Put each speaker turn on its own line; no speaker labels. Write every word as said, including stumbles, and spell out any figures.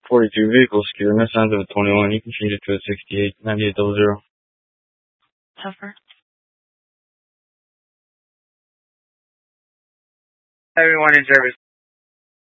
forty-two vehicle secure. That sounds of a twenty-one. You can change it to a sixty-eight, ninety-eight double zero.
Tougher.
Everyone in service.